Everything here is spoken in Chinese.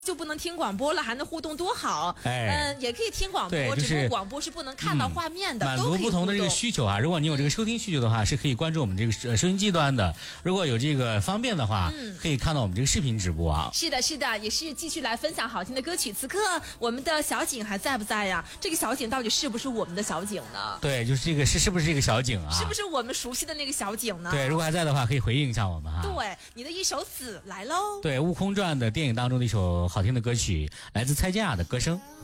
就不能听广播了，还能互动多好。也可以听广播，只不过广播是不能看到画面的， 满足不同的这个需求啊。如果你有这个收听需求的话，是可以关注我们这个收音机端的。如果有这个方便的话，可以看到我们这个视频直播啊。 是的，是的，也是继续来分享好听的歌曲。此刻我们的小景还在不在呀？这个小景到底是不是我们的小景呢？ 对，就是这个是不是这个小景啊？ 是不是我们熟悉的那个小景呢？ 对，如果还在的话，可以回应一下我们哈。 对，你的一首《死》来喽。 对，《悟空传》的电影当中的一首好听的歌曲，来自蔡健雅的歌声。